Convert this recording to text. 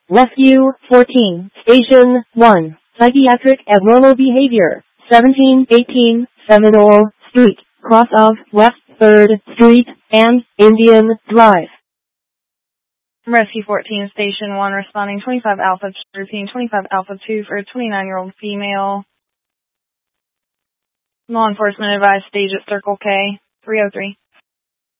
Rescue 14, Station 1, Psychiatric Abnormal Behavior, 1718 Seminole Street, cross of West 3rd Street and Indian Drive. Rescue 14, Station 1, responding 25 Alpha, routine 25 Alpha 2 for a 29-year-old female. Law enforcement advised stage at Circle K, 303.